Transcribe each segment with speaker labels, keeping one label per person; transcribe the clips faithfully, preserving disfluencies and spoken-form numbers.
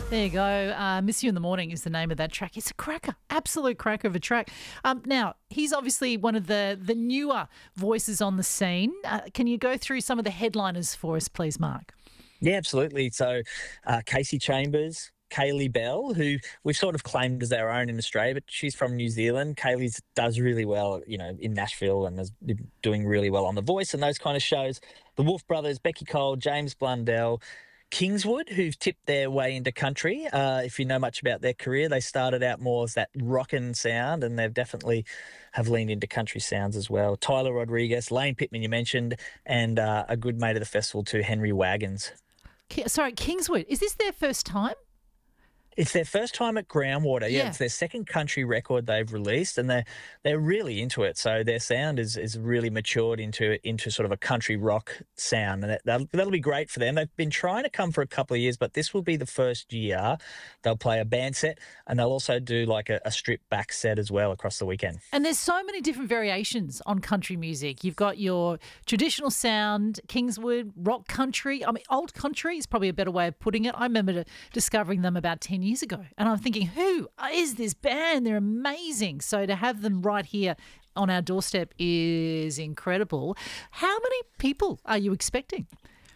Speaker 1: There you go. Uh, Miss You in the Morning is the name of that track. It's a cracker, absolute cracker of a track. Um, now, he's obviously one of the, the newer voices on the scene. Uh, can you go through some of the headliners for us, please, Mark?
Speaker 2: Yeah, absolutely. So, uh, Casey Chambers, Kaylee Bell, who we've sort of claimed as our own in Australia, but she's from New Zealand. Kaylee's does really well, you know, in Nashville and is doing really well on The Voice and those kind of shows. The Wolf Brothers, Becky Cole, James Blundell, Kingswood, who've tipped their way into country. Uh, if you know much about their career, they started out more as that rockin' sound, and they've definitely have leaned into country sounds as well. Tyler Rodriguez, Lane Pittman, you mentioned, and uh, a good mate of the festival too, Henry Wagons.
Speaker 1: Ki- Sorry, Kingswood. Is this their first time?
Speaker 2: It's their first time at Groundwater. Yeah,
Speaker 1: Yeah.
Speaker 2: it's their second country record they've released, and they're they're really into it. So their sound is is really matured into into sort of a country rock sound, and that, that'll, that'll be great for them. They've been trying to come for a couple of years, but this will be the first year they'll play a band set, and they'll also do like a, a stripped back set as well across the weekend.
Speaker 1: And there's so many different variations on country music. You've got your traditional sound, Kingswood, rock country. I mean, old country is probably a better way of putting it. I remember discovering them about ten years ago, and I'm thinking, who is this band? They're amazing. So to have them right here on our doorstep is incredible. How many people are you expecting?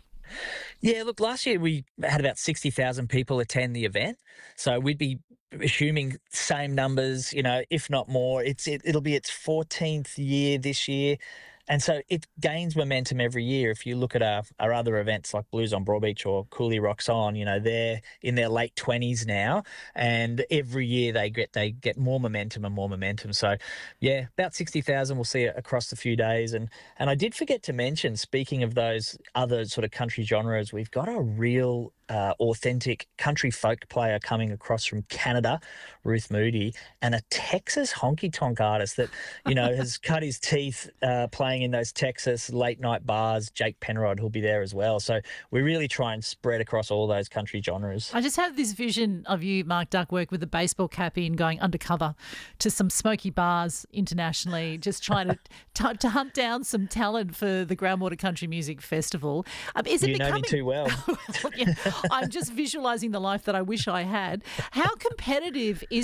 Speaker 2: Yeah, look, last year we had about sixty thousand people attend the event. So we'd be assuming same numbers, you know, if not more. It's it, It'll be its fourteenth year this year. And so it gains momentum every year. If you look at our, our other events like Blues on Broadbeach or Cooley Rocks On, you know, they're in their late twenties now, and every year they get they get more momentum and more momentum. So, yeah, about sixty thousand we'll see it across a few days. And and I did forget to mention, speaking of those other sort of country genres, we've got a real uh, authentic country folk player coming across from Canada, Ruth Moody, and a Texas honky-tonk artist that, you know, has cut his teeth uh, playing in those Texas late-night bars, Jake Penrod, who'll be there as well. So we really try and spread across all those country genres.
Speaker 1: I just have this vision of you, Mark Duckworth, with a baseball cap in, going undercover to some smoky bars internationally, just trying to to, to hunt down some talent for the Groundwater Country Music Festival. Um, is it
Speaker 2: You
Speaker 1: becoming...
Speaker 2: know me too well.
Speaker 1: Yeah, I'm just visualising the life that I wish I had. How competitive is